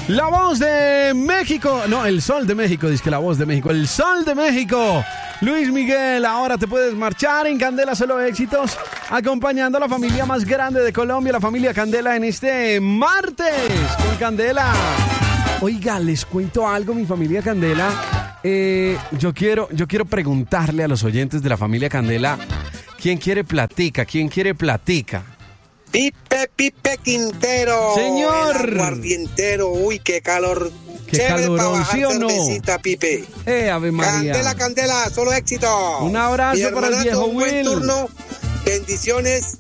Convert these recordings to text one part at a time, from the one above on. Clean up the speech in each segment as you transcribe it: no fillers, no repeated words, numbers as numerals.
La voz de México, no, el sol de México, dice que la voz de México, el sol de México. Luis Miguel, ahora te puedes marchar en Candela Solo Éxitos, acompañando a la familia más grande de Colombia, la familia Candela, en este martes con Candela. Oiga, les cuento algo, mi familia Candela. Yo quiero preguntarle a los oyentes de la familia Candela, ¿quién quiere platica? ¿Quién quiere platica? Pipe Quintero. Señor. El aguardientero. Uy, qué calor. Qué calorón, ¿sí o no? Cervecita, Pipe. Ave María. Candela, solo éxito. Un abrazo para el viejo un buen Will. turno. Bendiciones.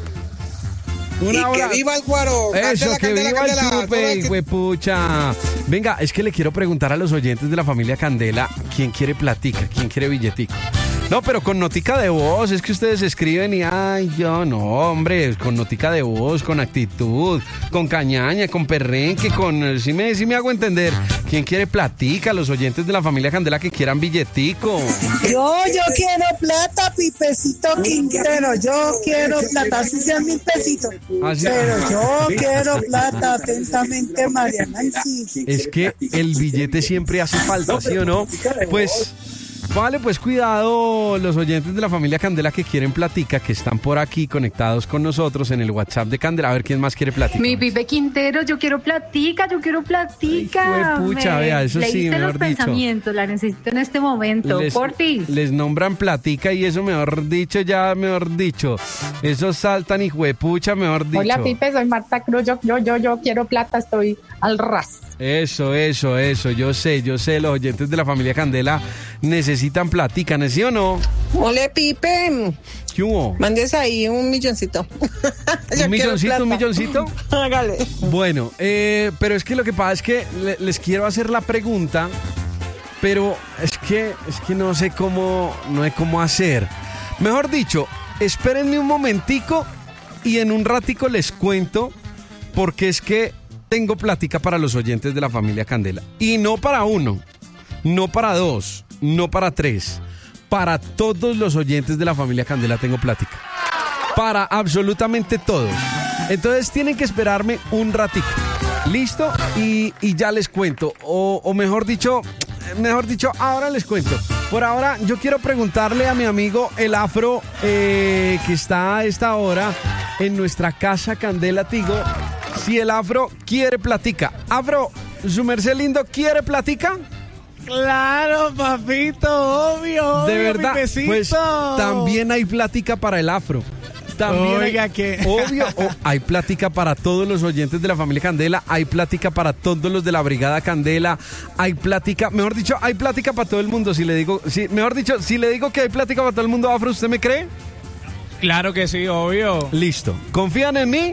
Que viva el guaro. Eso, que viva el chupe, éxito. huepucha. Venga, es que le quiero preguntar a los oyentes de la familia Candela, ¿quién quiere platica? ¿Quién quiere billetico? No, pero con notica de voz, es que ustedes escriben y yo no, hombre, con notica de voz, con actitud, con cañaña, con perrenque, sí me hago entender. ¿Quién quiere platica? Los oyentes de la familia Candela que quieran billetico. Yo quiero plata, Pipecito Quintero, yo quiero plata, así sean 1,000 pesitos. Pero yo quiero plata, atentamente, María Nancy. Es que el billete siempre hace falta, ¿sí o no? Pues... Vale, pues cuidado los oyentes de la familia Candela que quieren platica, que están por aquí conectados con nosotros en el WhatsApp de Candela. A ver quién más quiere platica. Mi Pipe Quintero, yo quiero platica. Ay, pucha, vea, eso sí, mejor los pensamientos, la necesito en este momento. Portis. Les nombran platica y eso, mejor dicho, esos saltan y juepucha, mejor dicho. Hola, Pipe, soy Marta Cruz, yo quiero plata, estoy al ras. Eso, yo sé, los oyentes de la familia Candela necesitan platica, ¿sí o no? Hola, Pipe. ¿Qué hubo? Mandes ahí un milloncito. ¿Un milloncito? Hágale. Bueno, pero es que lo que pasa es que les quiero hacer la pregunta, pero es que no sé cómo hacer. Mejor dicho, espérenme un momentico y en un ratico les cuento, porque es que tengo plática para los oyentes de la familia Candela. Y no para uno, no para dos, no para tres. Para todos los oyentes de la familia Candela tengo plática. Para absolutamente todos. Entonces tienen que esperarme un ratito. ¿Listo? Y ya les cuento. O mejor dicho, ahora les cuento. Por ahora, yo quiero preguntarle a mi amigo el Afro, que está a esta hora en nuestra casa Candela Tigo, si el Afro quiere platica. Afro, ¿su merced lindo quiere platica? Claro, papito, obvio. De verdad, Pipecito. pues también hay plática para el Afro. También hay plática para todos los oyentes de la familia Candela, hay plática para todos los de la Brigada Candela, hay plática, mejor dicho, hay plática para todo el mundo. Si le digo que hay plática para todo el mundo, Afro, ¿usted me cree? Claro que sí, obvio. Listo. ¿Confían en mí?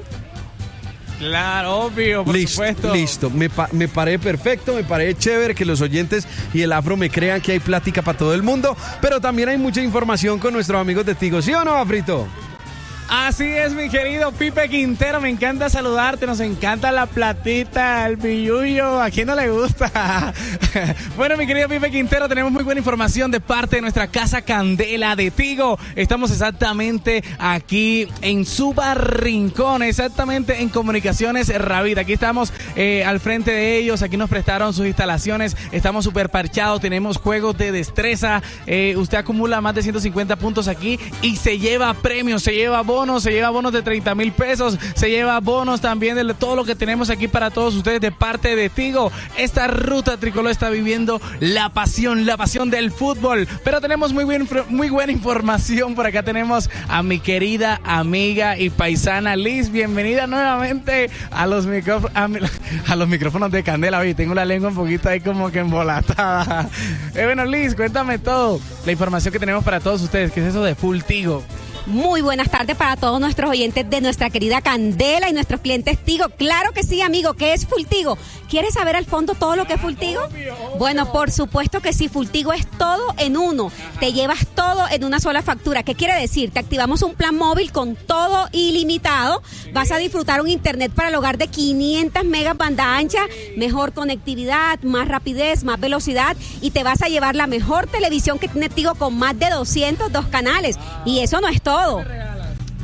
Claro, obvio, por supuesto. Listo, me paré perfecto, me paré chévere que los oyentes y el Afro me crean que hay plática para todo el mundo, pero también hay mucha información con nuestros amigos de Tigo, ¿sí o no, Afrito? Así es, mi querido Pipe Quintero, me encanta saludarte, nos encanta la platita, el billullo, ¿a quién no le gusta? Bueno, mi querido Pipe Quintero, tenemos muy buena información de parte de nuestra casa Candela de Tigo. Estamos exactamente aquí en Suba Rincón, exactamente en Comunicaciones Ravida. Aquí estamos al frente de ellos, aquí nos prestaron sus instalaciones, estamos súper parchados, tenemos juegos de destreza, usted acumula más de 150 puntos aquí y se lleva premios, se lleva bonos de 30,000 pesos, se lleva bonos también de todo lo que tenemos aquí para todos ustedes de parte de Tigo. Esta ruta tricolor está viviendo la pasión del fútbol, pero tenemos muy buena información. Por acá tenemos a mi querida amiga y paisana Liz, bienvenida nuevamente a los micrófonos de Candela. Oye, tengo la lengua un poquito ahí como que embolatada. Bueno, Liz, cuéntame todo, la información que tenemos para todos ustedes, ¿qué es eso de Full Tigo? Muy buenas tardes para todos nuestros oyentes de nuestra querida Candela y nuestros clientes Tigo. Claro que sí, amigo. ¿Qué es Full Tigo? ¿Quieres saber al fondo todo lo que es Full Tigo? Bueno, por supuesto que sí. Full Tigo es todo en uno. Te llevas todo en una sola factura. ¿Qué quiere decir? Te activamos un plan móvil con todo ilimitado. Vas a disfrutar un internet para el hogar de 500 megas banda ancha, mejor conectividad, más rapidez, más velocidad, y te vas a llevar la mejor televisión que tiene Tigo con más de 202 canales. Y eso no es todo.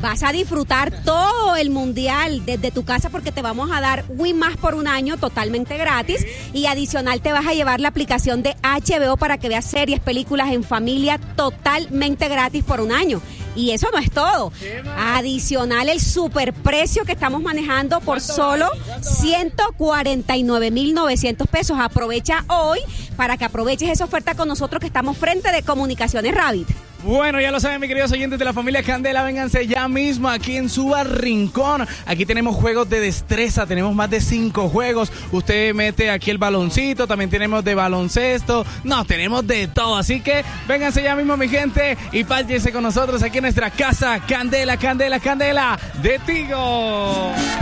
Vas a disfrutar todo el mundial desde tu casa porque te vamos a dar Win Más por un año totalmente gratis y adicional te vas a llevar la aplicación de HBO para que veas series, películas en familia totalmente gratis por un año. Y eso no es todo. Adicional el superprecio que estamos manejando por solo 149,900 pesos. Aprovecha hoy para que aproveches esa oferta con nosotros que estamos frente de Comunicaciones Rabbit. Bueno, ya lo saben, mis queridos oyentes de la familia Candela, vénganse ya mismo aquí en Suba Rincón. Aquí tenemos juegos de destreza, tenemos más de 5 juegos. Usted mete aquí el baloncito, también tenemos de baloncesto. No, tenemos de todo, así que vénganse ya mismo, mi gente, y pásense con nosotros aquí en nuestra casa Candela, Candela, Candela de Tigo.